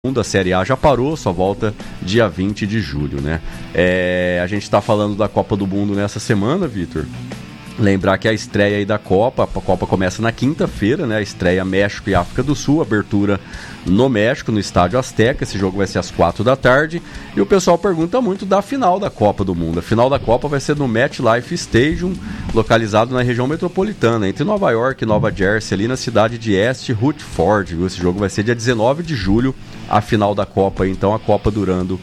A Série A já parou, só volta dia 20 de julho, né? A gente está falando da Copa do Mundo nessa semana, Vitor. Lembrar que a estreia aí da Copa, a Copa começa na quinta-feira, né? A estreia México e África do Sul, abertura no México, no Estádio Azteca. Esse jogo vai ser às 4 da tarde. E o pessoal pergunta muito da final da Copa do Mundo. A final da Copa vai ser no MetLife Stadium, localizado na região metropolitana, entre Nova York e Nova Jersey, ali na cidade de East Rutherford. Esse jogo vai ser dia 19 de julho, a final da Copa. Então a Copa durando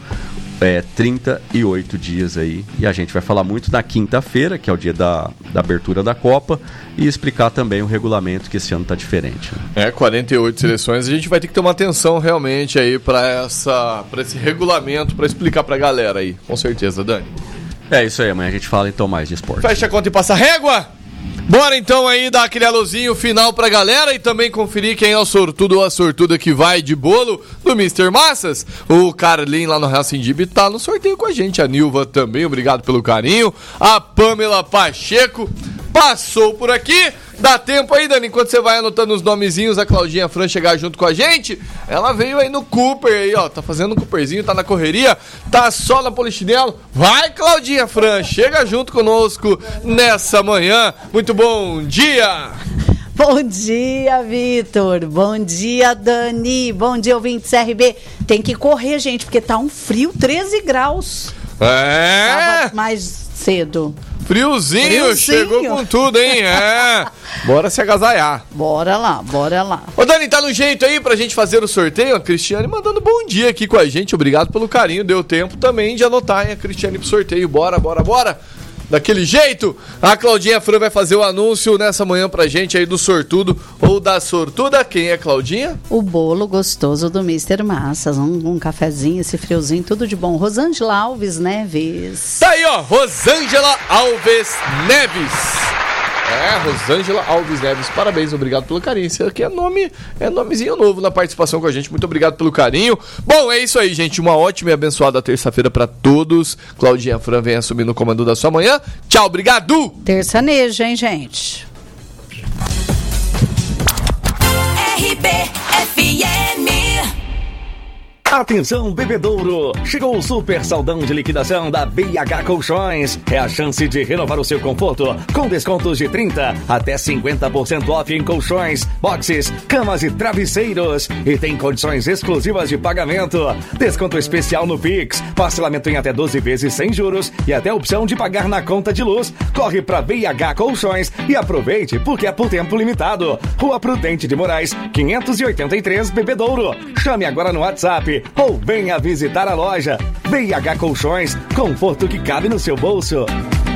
38 dias aí, e a gente vai falar muito na quinta-feira, que é o dia da abertura da Copa, e explicar também o regulamento, que esse ano tá diferente, né? 48 seleções, a gente vai ter que ter uma atenção realmente aí para esse regulamento, para explicar pra galera aí, com certeza, Dani. É isso aí, amanhã a gente fala então mais de esporte. Fecha a conta e passa a régua! Bora então aí dar aquele alôzinho final pra galera e também conferir quem é o sortudo ou a sortuda que vai de bolo do Mr. Massas. O Carlinho lá no Racing Dib tá no sorteio com a gente, a Nilva também, obrigado pelo carinho. A Pamela Pacheco passou por aqui. Dá tempo aí, Dani, enquanto você vai anotando os nomezinhos, a Claudinha Fran chegar junto com a gente. Ela veio aí no Cooper aí, ó, tá fazendo um Cooperzinho, tá na correria, tá só na polichinelo. Vai, Claudinha Fran, chega junto conosco nessa manhã. Muito bom dia! Bom dia, Vitor. Bom dia, Dani. Bom dia, ouvintes CRB. Tem que correr, gente, porque tá um frio, 13 graus. Tava mais cedo. Friozinho, chegou com tudo, hein? Bora se agasalhar. Bora lá. Ô, Dani, tá no jeito aí pra gente fazer o sorteio? A Cristiane mandando bom dia aqui com a gente. Obrigado pelo carinho. Deu tempo também de anotar, hein, a Cristiane pro sorteio. Bora. Daquele jeito, a Claudinha Fran vai fazer o anúncio nessa manhã pra gente aí do sortudo ou da sortuda. Quem é, Claudinha? O bolo gostoso do Mr. Massas, um cafezinho, esse friozinho, tudo de bom. Rosângela Alves Neves. Tá aí, ó, Rosângela Alves Neves. Rosângela Alves Neves, parabéns, obrigado pelo carinho. Isso aqui é nomezinho novo na participação com a gente, muito obrigado pelo carinho. Bom, é isso aí, gente, uma ótima e abençoada terça-feira pra todos. Claudinha Fran vem assumindo o comando da sua manhã. Tchau, obrigado! Terçanejo, hein, gente? RBFM. Atenção, bebedouro! Chegou o super saldão de liquidação da BH Colchões. É a chance de renovar o seu conforto com descontos de 30% até 50% off em colchões, boxes, camas e travesseiros. E tem condições exclusivas de pagamento. Desconto especial no Pix, parcelamento em até 12 vezes sem juros e até opção de pagar na conta de luz. Corre pra BH Colchões e aproveite porque é por tempo limitado. Rua Prudente de Moraes, 583, Bebedouro. Chame agora no WhatsApp ou venha visitar a loja. BH Colchões, conforto que cabe no seu bolso.